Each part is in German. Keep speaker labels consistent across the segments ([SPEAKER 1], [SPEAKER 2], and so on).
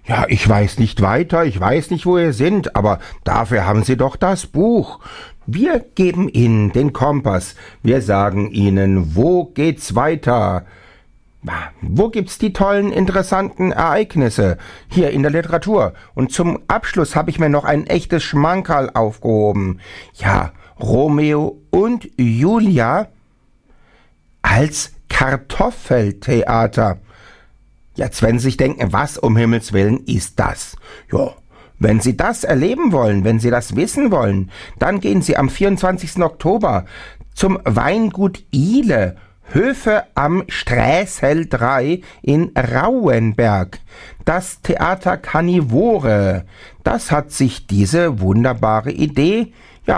[SPEAKER 1] Ja, ich weiß nicht weiter, ich weiß nicht, wo ihr sind, aber dafür haben Sie doch das Buch. Wir geben Ihnen den Kompass. Wir sagen Ihnen, wo geht's weiter? Wo gibt's die tollen, interessanten Ereignisse? Hier in der Literatur. Und zum Abschluss habe ich mir noch ein echtes Schmankerl aufgehoben. Ja, Romeo und Julia als Kartoffeltheater. Jetzt werden Sie sich denken, was um Himmels Willen ist das? Ja, wenn Sie das erleben wollen, wenn Sie das wissen wollen, dann gehen Sie am 24. Oktober zum Weingut Ihle, Höfe am Sträßel 3 in Rauenberg. Das Theater Karnivore, das hat sich diese wunderbare Idee,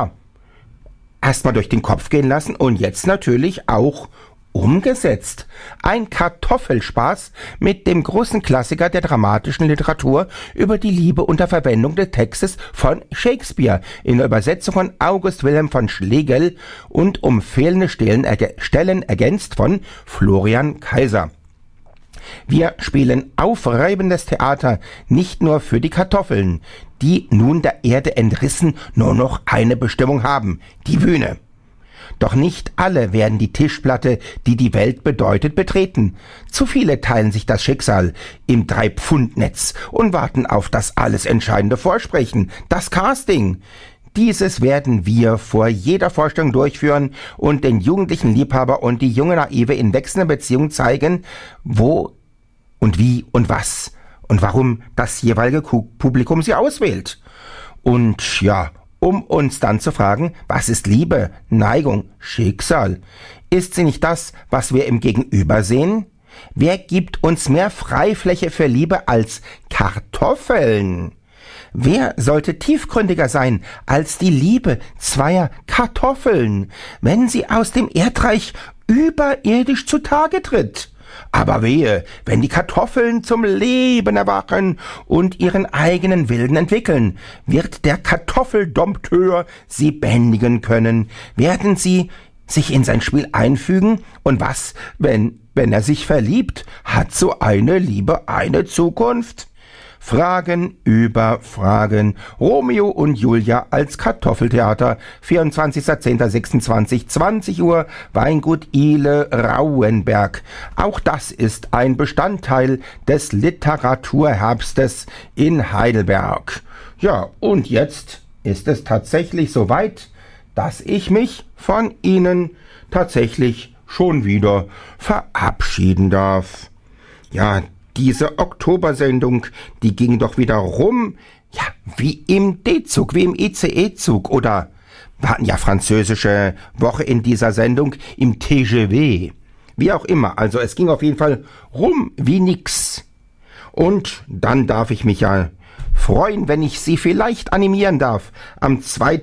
[SPEAKER 1] erstmal durch den Kopf gehen lassen und jetzt natürlich auch umgesetzt. Ein Kartoffelspaß mit dem großen Klassiker der dramatischen Literatur über die Liebe unter Verwendung des Textes von Shakespeare in der Übersetzung von August Wilhelm von Schlegel und um fehlende Stellen ergänzt von Florian Kaiser. Wir spielen aufreibendes Theater nicht nur für die Kartoffeln, die nun der Erde entrissen nur noch eine Bestimmung haben, die Bühne. Doch nicht alle werden die Tischplatte, die die Welt bedeutet, betreten. Zu viele teilen sich das Schicksal im 3-Pfund-Netz und warten auf das alles entscheidende Vorsprechen, das Casting. Dieses werden wir vor jeder Vorstellung durchführen und den jugendlichen Liebhaber und die junge Naive in wechselnden Beziehungen zeigen, wo und wie und was und warum das jeweilige Publikum sie auswählt. Und um uns dann zu fragen, was ist Liebe, Neigung, Schicksal? Ist sie nicht das, was wir im Gegenüber sehen? Wer gibt uns mehr Freifläche für Liebe als Kartoffeln? Wer sollte tiefgründiger sein als die Liebe zweier Kartoffeln, wenn sie aus dem Erdreich überirdisch zutage tritt? Aber wehe, wenn die Kartoffeln zum Leben erwachen und ihren eigenen Willen entwickeln, wird der Kartoffeldompteur sie bändigen können. Werden sie sich in sein Spiel einfügen? Und was, wenn er sich verliebt? Hat so eine Liebe eine Zukunft? Fragen über Fragen. Romeo und Julia als Kartoffeltheater, 24.10.26, 20 Uhr, Weingut Ihle, Rauenberg. Auch das ist ein Bestandteil des Literaturherbstes in Heidelberg. Ja, und jetzt ist es tatsächlich soweit, dass ich mich von Ihnen tatsächlich schon wieder verabschieden darf. Ja, diese Oktobersendung, die ging doch wieder rum, wie im D-Zug, wie im ICE-Zug oder wir hatten ja französische Woche in dieser Sendung im TGV. Wie auch immer, also es ging auf jeden Fall rum wie nix. Und dann darf ich mich freuen, wenn ich Sie vielleicht animieren darf, am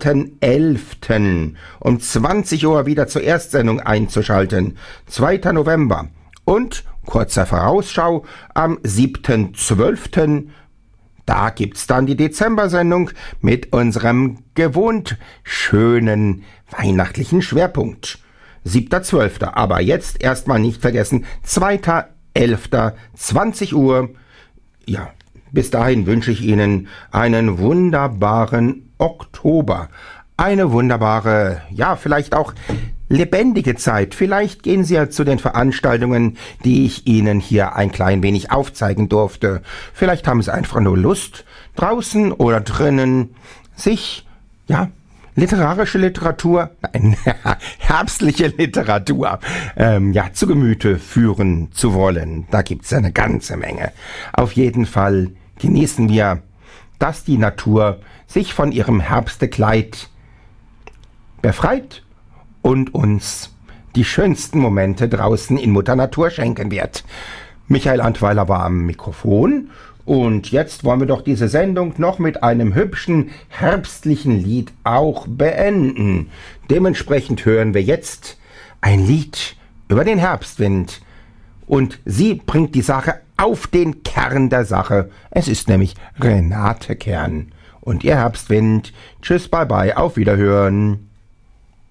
[SPEAKER 1] 2.11. um 20 Uhr wieder zur Erstsendung einzuschalten. 2. November. Und kurzer Vorausschau, am 7.12., da gibt's dann die Dezember-Sendung mit unserem gewohnt schönen weihnachtlichen Schwerpunkt. 7.12., aber jetzt erstmal nicht vergessen, 2.11., 20 Uhr. Ja, bis dahin wünsche ich Ihnen einen wunderbaren Oktober. Eine wunderbare, vielleicht auch lebendige Zeit. Vielleicht gehen Sie ja zu den Veranstaltungen, die ich Ihnen hier ein klein wenig aufzeigen durfte. Vielleicht haben Sie einfach nur Lust, draußen oder drinnen sich, literarische Literatur, herbstliche Literatur, zu Gemüte führen zu wollen. Da gibt's eine ganze Menge. Auf jeden Fall genießen wir, dass die Natur sich von ihrem Herbstekleid befreit und uns die schönsten Momente draußen in Mutter Natur schenken wird. Michael Antweiler war am Mikrofon und jetzt wollen wir doch diese Sendung noch mit einem hübschen herbstlichen Lied auch beenden. Dementsprechend hören wir jetzt ein Lied über den Herbstwind und sie bringt die Sache auf den Kern der Sache. Es ist nämlich Renate Kern und ihr Herbstwind. Tschüss, bye bye, auf Wiederhören.